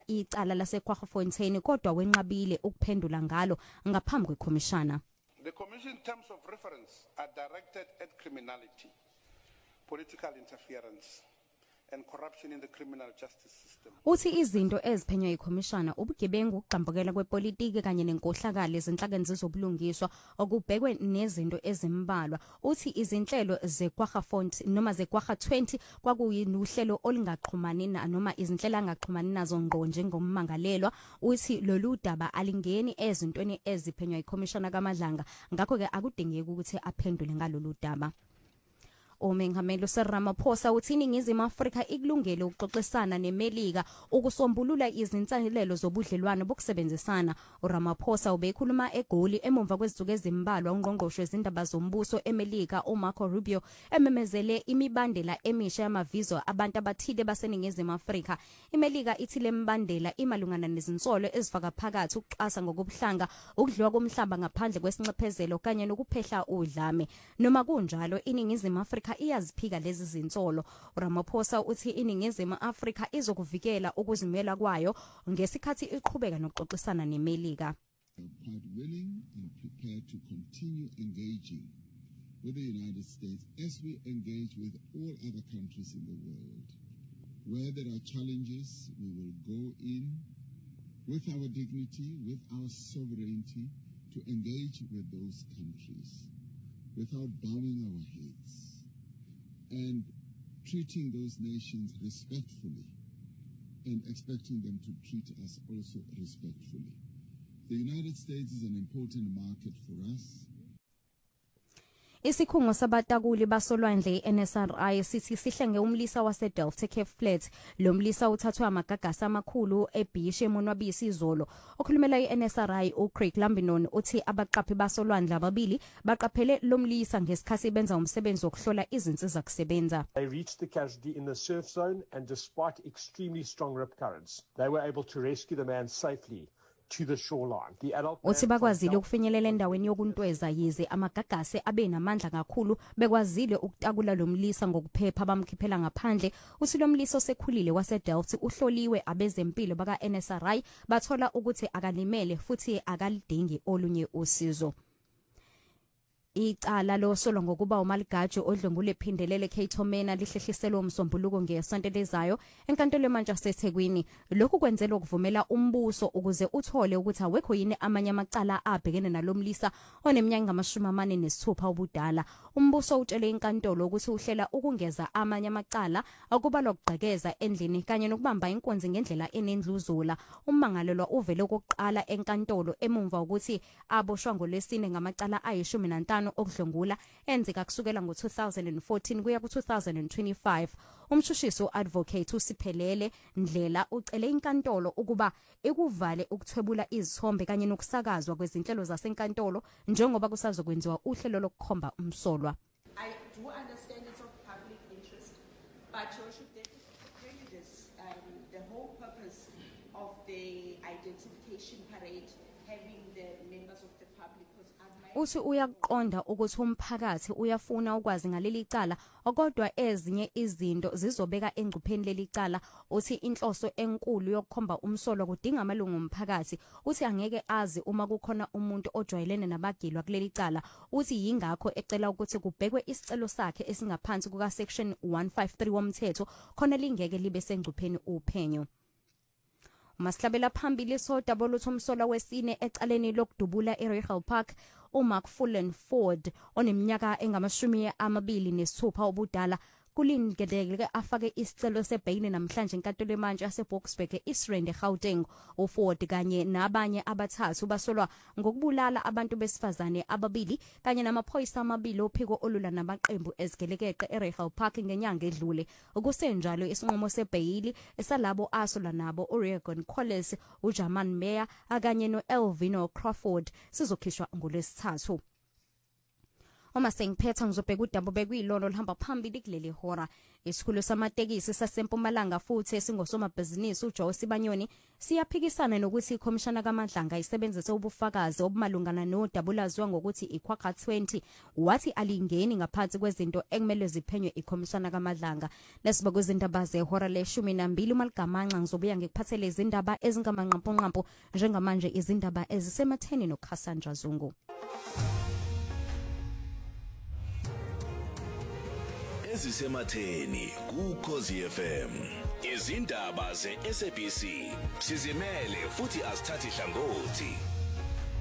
icala laseKwaGofontein kodwa wenqabile ukuphendula ngalo ngaphambi kwekhomishana. The Commission terms of reference are directed at criminality, political interference, and corruption in the criminal justice system. Uthi izinto eziphenywa yikhomishana ubugebengu ukugxambukela kwepolitiki kanye nenkohlakalo ezinhlakeni zezobulungiswa okubhekwe nezinto ezimbalwa. Uthi izinhlelo zeKwaGofontein noma zeKwaGa20 kwakuyinuhlelo olungaxhumani noma izinhlelo angaxhumani nazo ngqo njengommangalelwa. Uthi lolu daba alingeni ezintweni eziphenywa yikhomishana kaMadlanga ngakho ke akudingeki ukuthi aphendule ngalolu daba. Umengameli uCyril Ramaphosa uthi iNingizimu Afrika ikulungele ukuxoxisana neMelika ukusombulula izinselelo zobudlelwano bokusebenzisana. uRamaphosa ubekhuluma eGoli emumva kwezinsuku ezimbalwa ungqongqoshe wezindaba zombuso eMelika uMarco Rubio ememezele imibandela emisha yamavizo abantu abathile baseNingizimu Afrika. iMelika ithi le mbandela imalungana nezinsolo ezifaka phakathi ukuxasa ngokubuhlanga, ukudliwa komhlaba ngaphandle kwesinxephezelo kanye nokuphehla udlame. Noma kunjalo iNingizimu Afrika iyaziphika lezi zinsolo. uRamaphosa uthi iNingizimu Afrika izokuvikela ukuzimela kwayo ngesikhathi iqhubeka nokuxoxisana neMelika. Quite willing and prepared to continue engaging with the United States as we engage with all other countries in the world. Where there are challenges, we will go in with our dignity, with our sovereignty to engage with those countries without bowing our heads and treating those nations respectfully and expecting them to treat us also respectfully. The United States is an important market for us. Isikhungo sabatakuli basolwandle NSRI sithi sihlenge umlisa waseDelta Cape Flats. Lo mlisa uthathwe amagagasi amakhulu eBhishe eMonwabisi izolo. Okhulumela iNSRI uCraig Lambinon uthi abaqaphi basolwandle ababili baqaphele lo mlisa ngesikhathi benza umsebenzi wokuhlola izinsiza kusebenza. They reached the casualty in the surf zone and despite extremely strong rip currents, they were able to rescue the man safely to the shoreline. The adult uthi bakwazile ukufinyelela endaweni yokuntweza yize amagagasi abe namandla kakhulu bekwazile ukutakula lo mlisa ngokuphepha bamkhiphela ngaphandle. Uthi lo mlisa osekhulile waseDelta uhloliwe abezempilo baka NSRI bathola ukuthi akalimele futhi akalidingi olunye usizo. Icala losolwa ngokuba uMaligaji odlwengule phindelele Khaythomena lihlehliselwe umsombuluko ngesonto lezayo enkantolo eManchester eThekwini. Lokhu kwenzelwa ukuvumela umbuso ukuze uthole ukuthi awekho yini amanye amacala abhekene nalomlisa oneminyaka ama-46 ubudala. Umbuso utshele inkantolo ukuthi uhlela ukungeza amanye amacala akubalwa ukugqekeza endlini kanye nokubamba inkonzi ngendlela enendluzula. Ummangalelwa uvele kokuqala enkantolo emumva ukuthi aboshwa ngolwesine ngamacala ayi-15 okudlwengula enzeka kusukela ngo-2014 kuya ku-2025. Umshushisi uadvocate uSiphelele Ndlela ucele inkantolo ukuba ikuvale ukuthwebula izithombe kanye nokusakazwa kwezinhlelo zasenkantolo njengoba kusazokwenziwa uhlelo lokukhomba umsolwa. I do understand it's of public interest, but you should definitely prejudice the whole purpose of the identification parade having the members of the public. Uthi uyaqonda ukuthi umphakathi uyafuna ukwazi ngaleli cala kodwa ezinye izinto zizobeka engcupheni leli cala. Uthi inhloso enkulu yokukhomba umsolo kudinga amalungu omphakathi. Uthi angeke azi uma kukhona umuntu ojwayelene nabagilwa kuleli cala. Uthi yingakho ecela ukuthi kubhekwe isicelo sakhe esingaphansi kuka section 153 womthetho khona lingeke libe sengcupheni uphenyo. Masihlabela phambili sodaba lothomsola wesine ecaleni lokudubula eRegal Park. uMark Fullen Ford oneminyaka engama-26 ubudala kulindeleke afake isicelo sebhayili namhlanje enkantolo emantshi yaseBoksburg eEastern eGauteng. uFord kanye nabanye abathathu basolwa ngokubulala abantu besifazane ababili kanye namaphoyisa amabili ophiko olula namaqembu ezigelekeqe eRegal Park ngenyanga edlule. Ukusenjalo isinqumo sebhayili esalabo asolwa nabo uRegan Collis, uJaman Meyer kanye noElvino Crawford sizokhishwa ngolwesithathu. Uma sengiphetha ngizobheka udaba bekuyilona lihamba phambili kuleli hora. Isikhulu samatekisi saseMpumalanga futhi esingosomabhizinisi uJoe Sibanyoni siyaphikisana nokuthi ikhomishana kaMadlanga isebenzise ubufakazi obumalungana nodaba olwaziwa ngokuthi iQuagga 20 wathi alingeni ngaphansi kwezinto ekumele ziphenywe ikhomishana kaMadlanga. Lesiba kwezindaba zehora le-12 uMaligamanxa ngizobuya ngikuphathele izindaba ezingamanqamponqampo njengamanje izindaba ezisematheni noKhasandra Zungu. Ezisematheni kuKhosi FM. Izindaba zeSABC sizimele futhi asithathi hlangothi.